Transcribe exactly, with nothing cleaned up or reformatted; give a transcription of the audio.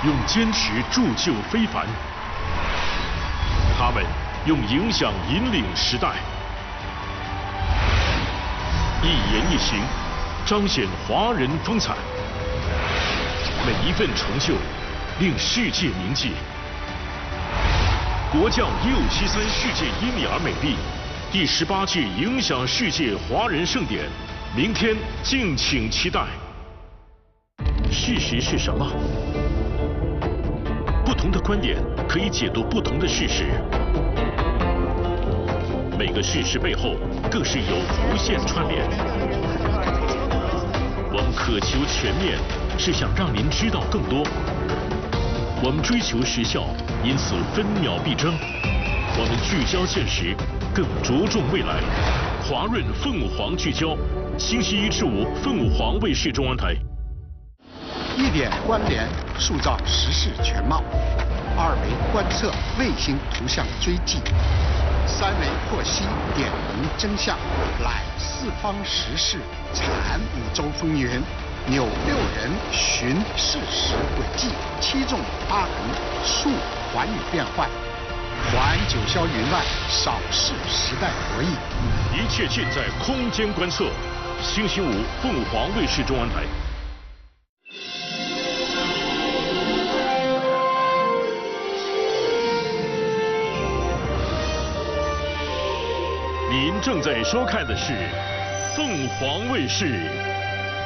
用坚持铸就非凡，他们用影响引领时代，一言一行彰显华人风采，每一份成就令世界铭记。国将一五七三世界伊米尔美丽，第十八届影响世界华人盛典，明天敬请期待。事实是什么？不同的观点可以解读不同的事实，每个事实背后更是有无限串联。我们渴求全面，是想让您知道更多。我们追求时效，因此分秒必争。我们聚焦现实，更着重未来。华润凤凰聚焦，星期一至五凤凰卫视中央台。 一点关联，塑造时事全貌；二维观测，卫星图像追迹；三维获悉，点明真相。揽四方时事，产五洲风云。扭六人寻事实轨迹，七纵八横述寰宇变幻，环九霄云外，扫视时代博弈。 一切尽在空间观测。星期五凤凰卫视中央台。您正在收看的是凤凰卫视。